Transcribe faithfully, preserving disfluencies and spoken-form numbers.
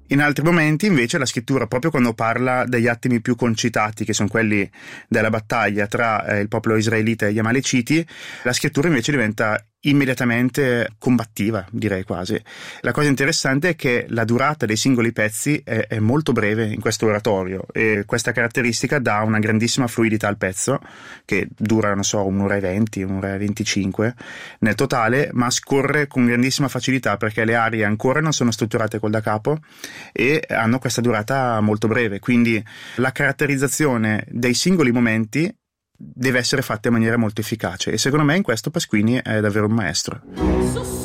In altri momenti invece la scrittura, proprio quando parla degli attimi più concitati, che sono quelli della battaglia tra eh, il popolo israelita e gli Amaleciti, la scrittura invece diventa immediatamente combattiva, direi quasi. La cosa interessante è che la durata dei singoli pezzi è, è molto breve in questo oratorio, e questa caratteristica dà una grandissima fluidità al pezzo, che dura, non so, un'ora e venti, un'ora e venticinque nel totale, ma scorre con grandissima facilità perché le arie ancora non sono strutturate col da capo e hanno questa durata molto breve, quindi la caratterizzazione dei singoli momenti deve essere fatta in maniera molto efficace, e secondo me in questo Pasquini è davvero un maestro.